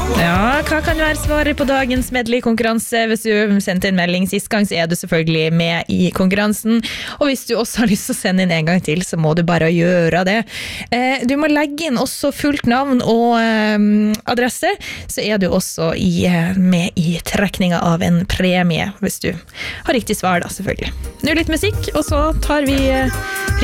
Ja, hva kan være svaret på dagens medley-konkurranse? Hvis du sendte en melding sist gang, så du selvfølgelig med i konkurransen. Og hvis du også har lyst til å sende inn en gang til, så må du bare gjøre det. Du må legge inn også fullt navn og adresse, så du også med i trekningen av en premie, hvis du har riktig svar da, selvfølgelig. Nå litt musikk, og så tar vi